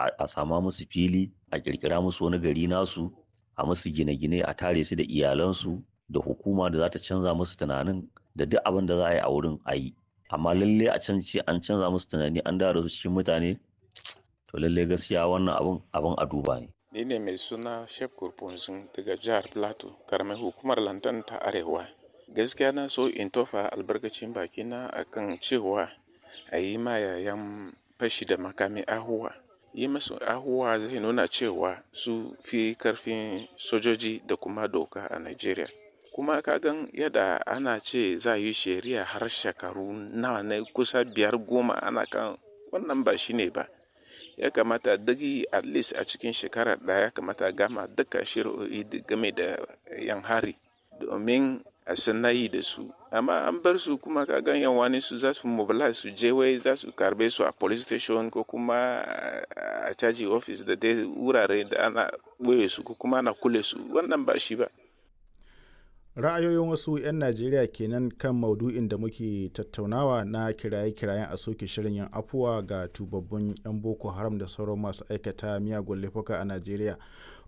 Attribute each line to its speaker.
Speaker 1: a sama musu fili, a ƙirƙira musu wani gari nasu, a musu gine-gine, a tare su da iyalansu, da hukuma da za ta canza musu tunanin, da duk abin da za a yi a wurin a yi. Amma lalle a can ce an canza musu tunani an dawo da su cikin mutane, to lalle gaskiya wannan abin a duba ne.
Speaker 2: Ni ne mai suna Shep Kurfunzun daga jihar Plateau, karamar hukumar Lantan ta Arewa. Gaskiya na so in tofa albarkacin bakina akan cewa a yi ma yayan fashi da makami ahuwa. Yi masu ahuwa zai nuna cewa su fi karfin sojoji da kuma doka a Najeriya. Kuma kagan yadda ana ce za yi shari'a har shekaru nawa ne kusa 5-10 ana kan wannan ba shi ne ba. Ya kamata dagi at least a cikin shekara ɗaya ya kamata gama duka shari'o'i game da yan hari domin a sanayi da su. Amma an bar su kuma kagan yan wani su za su mobilize su je wai za su karbe su a police station ko kuma a caji office da dai wurare da ana ɓoye su ko kuma ana kule su. Wannan ba shi ba.
Speaker 3: Ra'ayoyin wasu 'yan Najeriya kenan kan maudu'in da muke tattaunawa na kiraye-kirayen a soke shirin yin afuwa ga tubabbun 'yan Boko Haram da sauran masu aikata miyagun laifuka a Najeriya.